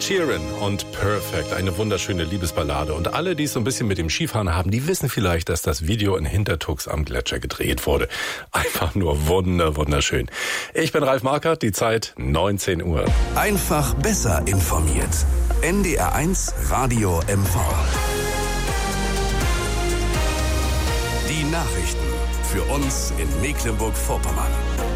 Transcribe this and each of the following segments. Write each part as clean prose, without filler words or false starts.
Sheeran und Perfect, eine wunderschöne Liebesballade. Und alle, die es so ein bisschen mit dem Skifahren haben, die wissen vielleicht, dass das Video in Hintertux am Gletscher gedreht wurde. Einfach nur wunderschön. Ich bin Ralf Markert, die Zeit 19 Uhr. Einfach besser informiert. NDR1 Radio MV. Die Nachrichten für uns in Mecklenburg-Vorpommern.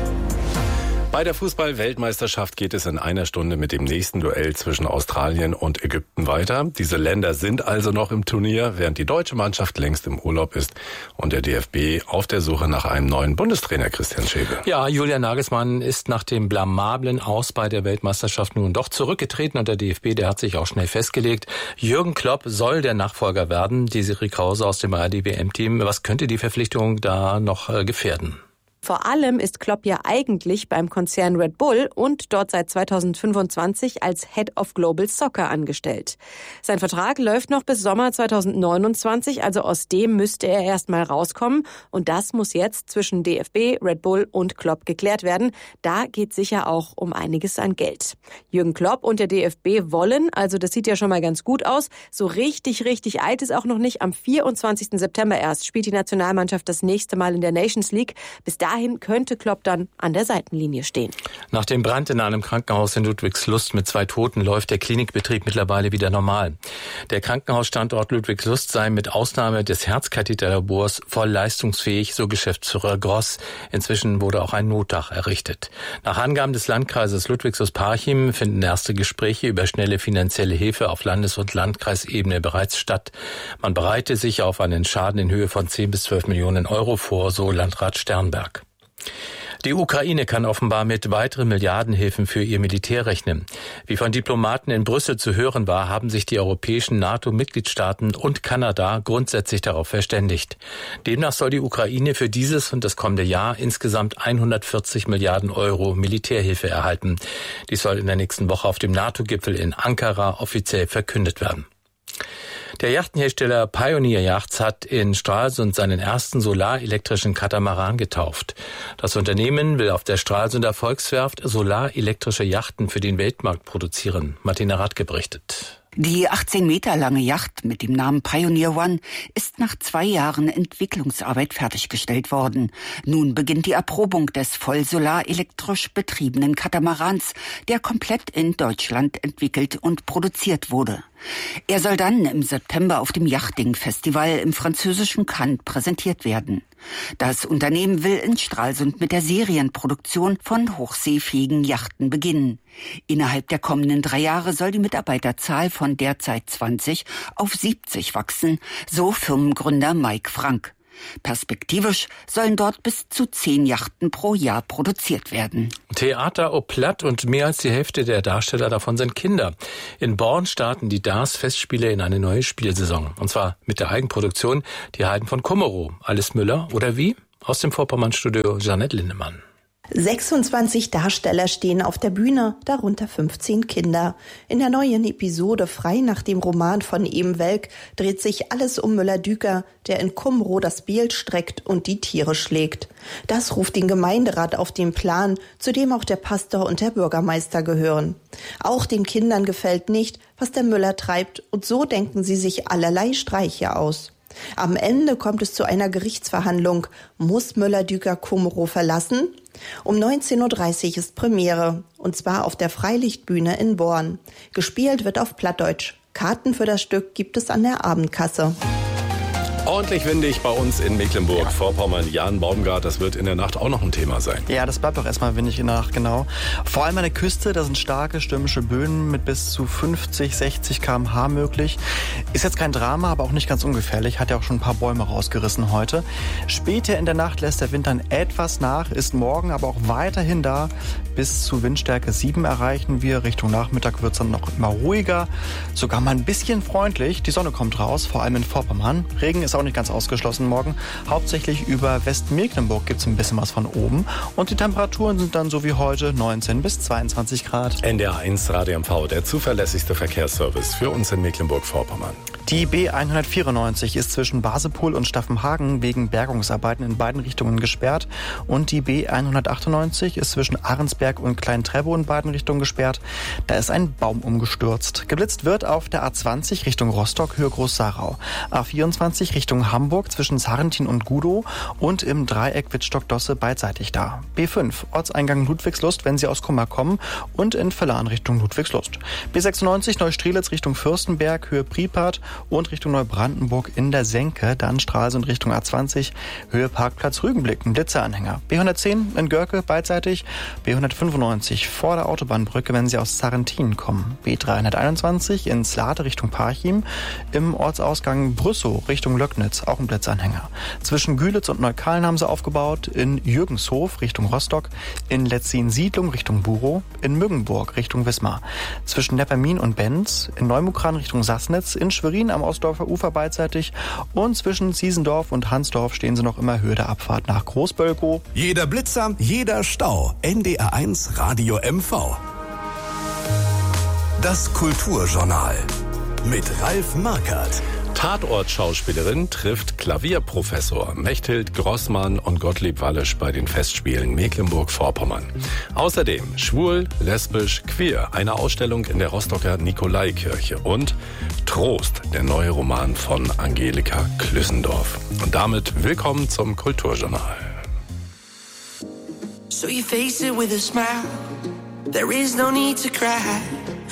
Bei der Fußball-Weltmeisterschaft geht es in einer Stunde mit dem nächsten Duell zwischen Australien und Ägypten weiter. Diese Länder sind also noch im Turnier, während die deutsche Mannschaft längst im Urlaub ist und der DFB auf der Suche nach einem neuen Bundestrainer, Christian Schäbe. Ja, Julian Nagelsmann ist nach dem blamablen Aus bei der Weltmeisterschaft nun doch zurückgetreten und der DFB, der hat sich auch schnell festgelegt. Jürgen Klopp soll der Nachfolger werden, Desiree Krause aus dem ARD-WM-Team. Was könnte die Verpflichtung da noch gefährden? Vor allem ist Klopp ja eigentlich beim Konzern Red Bull und dort seit 2025 als Head of Global Soccer angestellt. Sein Vertrag läuft noch bis Sommer 2029, also aus dem müsste er erst mal rauskommen. Und das muss jetzt zwischen DFB, Red Bull und Klopp geklärt werden. Da geht sicher auch um einiges an Geld. Jürgen Klopp und der DFB wollen, also das sieht ja schon mal ganz gut aus, so richtig eilt es auch noch nicht. Am 24. September erst spielt die Nationalmannschaft das nächste Mal in der Nations League. Bis dahin könnte Klopp dann an der Seitenlinie stehen. Nach dem Brand in einem Krankenhaus in Ludwigslust mit 2 Toten läuft der Klinikbetrieb mittlerweile wieder normal. Der Krankenhausstandort Ludwigslust sei mit Ausnahme des Herzkatheterlabors voll leistungsfähig, so Geschäftsführer Gross. Inzwischen wurde auch ein Notdach errichtet. Nach Angaben des Landkreises Ludwigslust-Parchim finden erste Gespräche über schnelle finanzielle Hilfe auf Landes- und Landkreisebene bereits statt. Man bereite sich auf einen Schaden in Höhe von 10 bis 12 Millionen Euro vor, so Landrat Sternberg. Die Ukraine kann offenbar mit weiteren Milliardenhilfen für ihr Militär rechnen. Wie von Diplomaten in Brüssel zu hören war, haben sich die europäischen NATO-Mitgliedstaaten und Kanada grundsätzlich darauf verständigt. Demnach soll die Ukraine für dieses und das kommende Jahr insgesamt 140 Milliarden Euro Militärhilfe erhalten. Dies soll in der nächsten Woche auf dem NATO-Gipfel in Ankara offiziell verkündet werden. Der Yachtenhersteller Pioneer Yachts hat in Stralsund seinen ersten solarelektrischen Katamaran getauft. Das Unternehmen will auf der Stralsunder Volkswerft solarelektrische Yachten für den Weltmarkt produzieren. Martina Radke berichtet. Die 18 Meter lange Yacht mit dem Namen Pioneer One ist nach 2 Jahren Entwicklungsarbeit fertiggestellt worden. Nun beginnt die Erprobung des voll solarelektrisch betriebenen Katamarans, der komplett in Deutschland entwickelt und produziert wurde. Er soll dann im September auf dem Yachting-Festival im französischen Cannes präsentiert werden. Das Unternehmen will in Stralsund mit der Serienproduktion von hochseefähigen Yachten beginnen. Innerhalb der kommenden 3 Jahre soll die Mitarbeiterzahl von derzeit 20 auf 70 wachsen, so Firmengründer Mike Frank. Perspektivisch sollen dort bis zu 10 Yachten pro Jahr produziert werden. Theater au Platt und mehr als die Hälfte der Darsteller davon sind Kinder. In Born starten die DARS-Festspiele in eine neue Spielsaison. Und zwar mit der Eigenproduktion Die Heiden von Kummerow. Alice Müller oder wie? Aus dem Vorpommern-Studio Jeanette Lindemann. 26 Darsteller stehen auf der Bühne, darunter 15 Kinder. In der neuen Episode Frei nach dem Roman von Em Welk dreht sich alles um Müller-Düker, der in Kummerow das Bild streckt und die Tiere schlägt. Das ruft den Gemeinderat auf den Plan, zu dem auch der Pastor und der Bürgermeister gehören. Auch den Kindern gefällt nicht, was der Müller treibt, und so denken sie sich allerlei Streiche aus. Am Ende kommt es zu einer Gerichtsverhandlung. Muss Müller-Düker Kummerow verlassen? Um 19.30 Uhr ist Premiere, und zwar auf der Freilichtbühne in Born. Gespielt wird auf Plattdeutsch. Karten für das Stück gibt es an der Abendkasse. Ordentlich windig bei uns in Mecklenburg-Vorpommern. Jan Baumgart, das wird in der Nacht auch noch ein Thema sein. Ja, das bleibt auch erstmal windig in der Nacht, genau. Vor allem an der Küste, da sind starke stürmische Böen mit bis zu 50, 60 km/h möglich. Ist jetzt kein Drama, aber auch nicht ganz ungefährlich. Hat ja auch schon ein paar Bäume rausgerissen heute. Später in der Nacht lässt der Wind dann etwas nach, ist morgen aber auch weiterhin da. Bis zu Windstärke 7 erreichen wir. Richtung Nachmittag wird es dann noch immer ruhiger. Sogar mal ein bisschen freundlich. Die Sonne kommt raus, vor allem in Vorpommern. Regen ist auch nicht ganz ausgeschlossen morgen. Hauptsächlich über Westmecklenburg gibt es ein bisschen was von oben. Und die Temperaturen sind dann so wie heute 19 bis 22 Grad. NDR1 Radio MV, der zuverlässigste Verkehrsservice für uns in Mecklenburg-Vorpommern. Die B194 ist zwischen Basepol und Staffenhagen wegen Bergungsarbeiten in beiden Richtungen gesperrt. Und die B198 ist zwischen Ahrensberg und Klein-Trebow in beiden Richtungen gesperrt. Da ist ein Baum umgestürzt. Geblitzt wird auf der A20 Richtung Rostock, Höhe Groß-Sarau. A24 Richtung Hamburg zwischen Sarrentin und Gudow und im Dreieck Wittstock-Dosse beidseitig da. B5 Ortseingang Ludwigslust, wenn Sie aus Kummer kommen, und in Völlern Richtung Ludwigslust. B96 Neustrelitz Richtung Fürstenberg, Höhe Pripart und Richtung Neubrandenburg in der Senke, dann Stralsund Richtung A20, Höhe Parkplatz Rügenblick, ein Blitzeranhänger. B110 in Görke beidseitig, B195 vor der Autobahnbrücke, wenn Sie aus Sarrentin kommen. B321 in Slate Richtung Parchim, im Ortsausgang Brüssow Richtung Löcknitz, auch ein Blitzanhänger. Zwischen Gülitz und Neukölln haben sie aufgebaut, in Jürgenshof Richtung Rostock, in Letzin-Siedlung Richtung Burow, in Müggenburg Richtung Wismar. Zwischen Neppermin und Benz, in Neumukran Richtung Sassnitz, in Schwerin am Ostdorfer Ufer beidseitig und zwischen Ziesendorf und Hansdorf stehen sie noch immer Höhe der Abfahrt nach Großbölkow. Jeder Blitzer, jeder Stau. NDR1 Radio MV. Das Kulturjournal mit Ralf Markert. Tatort-Schauspielerin trifft Klavierprofessor. Mechthild Grossmann und Gottlieb Wallisch bei den Festspielen Mecklenburg-Vorpommern. Außerdem schwul, lesbisch, queer. Eine Ausstellung in der Rostocker Nikolaikirche. Und Trost, der neue Roman von Angelika Klüssendorf. Und damit willkommen zum Kulturjournal. So you face it with a smile. There is no need to cry.